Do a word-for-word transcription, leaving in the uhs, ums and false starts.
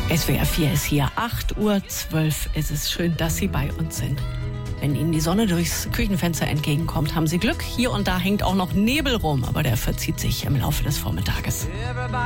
S W R vier ist hier, acht Uhr zwölf. Es ist schön, dass Sie bei uns sind. Wenn Ihnen die Sonne durchs Küchenfenster entgegenkommt, haben Sie Glück. Hier und da hängt auch noch Nebel rum, aber der verzieht sich im Laufe des Vormittages.